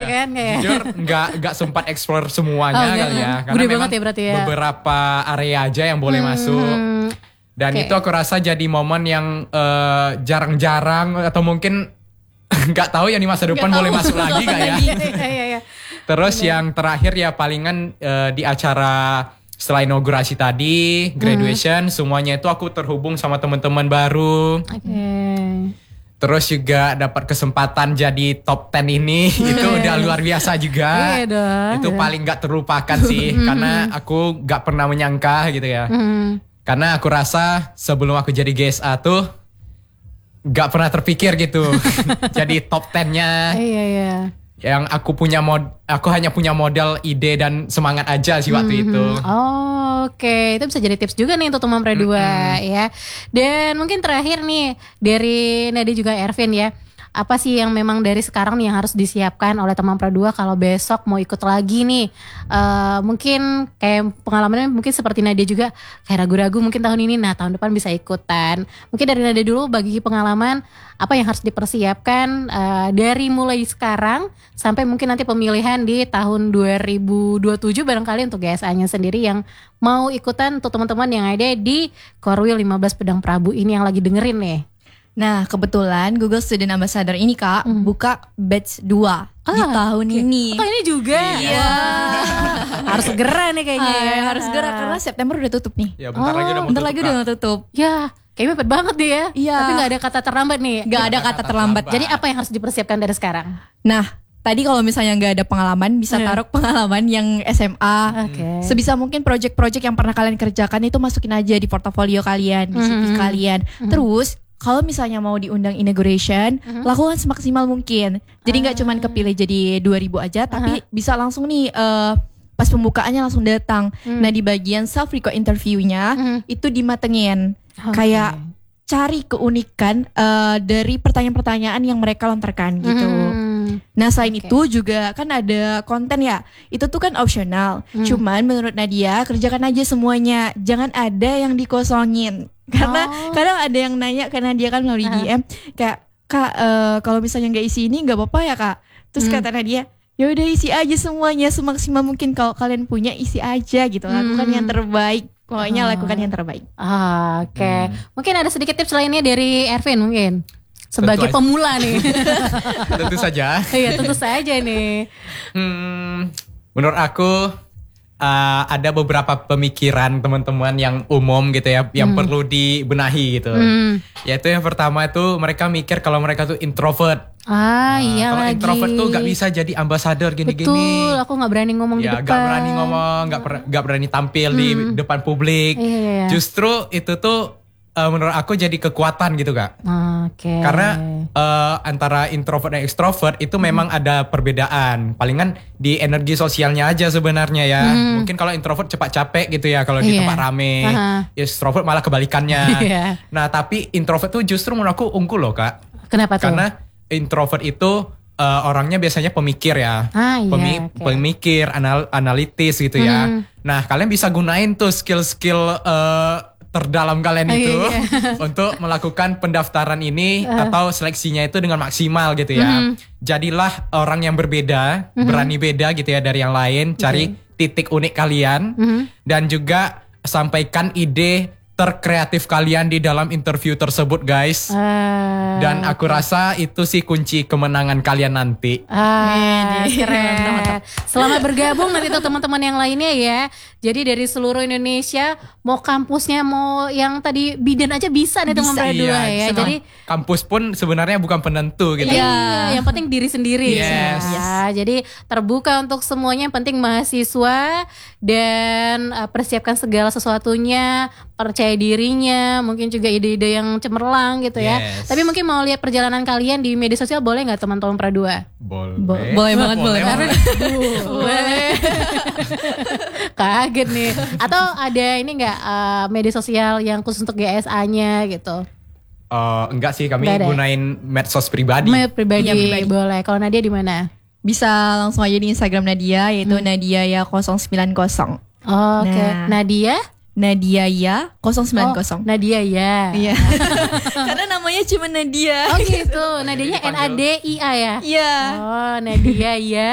kan kayak. Jujur nggak sempat explore semuanya kali ya. Karena gede memang banget ya berarti ya. beberapa area aja yang boleh masuk. Dan itu aku rasa jadi momen yang jarang-jarang atau mungkin nggak tahu ya di masa depan boleh masuk lagi nggak ya. Iya. Terus yang terakhir ya palingan di acara setelah inaugurasi tadi, graduation, semuanya itu aku terhubung sama teman-teman baru. Terus juga dapat kesempatan jadi top 10 ini, itu udah luar biasa juga. Itu paling gak terlupakan sih, karena aku gak pernah menyangka gitu ya. Karena aku rasa sebelum aku jadi GSA tuh gak pernah terpikir gitu. Jadi top 10-nya. Iya. Yang aku hanya punya modal ide dan semangat aja sih waktu itu. Oke, itu bisa jadi tips juga nih untuk teman Pra 2 ya. Dan mungkin terakhir nih dari Nadia juga Ervin ya. Apa sih yang memang dari sekarang nih yang harus disiapkan oleh teman Pra 2 kalau besok mau ikut lagi nih? Mungkin kayak pengalamannya mungkin seperti Nadia juga kayak ragu-ragu mungkin tahun ini, nah tahun depan bisa ikutan. Mungkin dari Nadia dulu bagi pengalaman apa yang harus dipersiapkan dari mulai sekarang sampai mungkin nanti pemilihan di tahun 2027 barangkali untuk GSA-nya sendiri yang mau ikutan untuk teman-teman yang ada di Korwil 15 Pedang Prabu ini yang lagi dengerin nih. Nah kebetulan Google Student Ambassador ini Kak buka batch 2 di tahun ini. Tahun ini juga? Iya. Harus segera nih kayaknya ya. Harus segera karena September udah tutup nih. Ya bentar lagi udah mau tutup. Ya kayaknya mepet banget deh ya. Iya. Tapi gak ada kata terlambat nih. Gak ada kata terlambat. Jadi apa yang harus dipersiapkan dari sekarang? Nah tadi kalau misalnya gak ada pengalaman bisa taruh pengalaman yang SMA. Sebisa mungkin project-project yang pernah kalian kerjakan itu masukin aja di portofolio kalian, di CV kalian. Terus kalau misalnya mau diundang inauguration, lakukan semaksimal mungkin. Jadi gak cuman kepilih jadi 2000 aja, tapi bisa langsung nih pas pembukaannya langsung datang. Nah di bagian self record interviewnya itu dimatengin. Kayak cari keunikan dari pertanyaan-pertanyaan yang mereka lontarkan gitu. Nah selain itu juga kan ada konten ya. Itu tuh kan optional. Cuman menurut Nadia kerjakan aja semuanya. Jangan ada yang dikosongin. Karena kadang ada yang nanya karena dia kan melalui DM kayak Kak kalau misalnya nggak isi ini nggak apa-apa ya Kak. Terus kata Nadia ya udah isi aja semuanya semaksimal mungkin, kalau kalian punya isi aja gitu. Lakukan yang terbaik. Pokoknya lakukan yang terbaik. Mungkin ada sedikit tips lainnya dari Ervin mungkin sebagai pemula nih. Tentu saja. Iya tentu saja nih. Menurut aku ada beberapa pemikiran teman-teman yang umum gitu ya, yang perlu dibenahi gitu. Yaitu yang pertama itu mereka mikir kalau mereka tuh introvert. Iya kalau lagi. Introvert tuh gak bisa jadi ambasador gini-gini. Betul, aku gak berani ngomong di depan. Gak berani ngomong, gak berani tampil di depan publik. Justru itu tuh menurut aku jadi kekuatan gitu Kak. Karena antara introvert dan extrovert itu memang ada perbedaan. Palingan di energi sosialnya aja sebenarnya ya. Mungkin kalau introvert cepat capek gitu ya kalau di tempat rame. Extrovert malah kebalikannya. Nah tapi introvert tuh justru menurut aku unggul loh Kak. Kenapa tuh? Karena introvert itu orangnya biasanya pemikir ya. Pemikir, analitis gitu ya. Nah kalian bisa gunain tuh skill-skill terdalam kalian itu untuk melakukan pendaftaran ini atau seleksinya itu dengan maksimal gitu ya. Jadilah orang yang berbeda, berani beda gitu ya dari yang lain, cari titik unik kalian dan juga sampaikan ide terkreatif kalian di dalam interview tersebut guys. Dan aku rasa itu sih kunci kemenangan kalian nanti. Keren. Selamat bergabung nanti tuh teman-teman yang lainnya ya. Jadi dari seluruh Indonesia, mau kampusnya mau yang tadi bidan aja bisa nih teman Pra 2 ya. Jadi kampus pun sebenarnya bukan penentu gitu. Yang penting diri sendiri. Jadi terbuka untuk semuanya, yang penting mahasiswa dan persiapkan segala sesuatunya, percaya dirinya, mungkin juga ide-ide yang cemerlang gitu ya. Tapi mungkin mau lihat perjalanan kalian di media sosial boleh nggak teman-teman Pra 2? Boleh banget. Boleh. Kaget nih. Atau ada ini nggak media sosial yang khusus untuk GSA-nya gitu? Enggak sih, kami gunain medsos pribadi. Pribadi. Boleh. Kalau Nadia di mana? Bisa langsung aja di Instagram Nadia yaitu Nadia ya 090. Nadia ya 090. Nadia ya. Iya. Karena namanya cuma Nadia. Gitu. Nadianya NADIA ya? Iya. Nadia ya.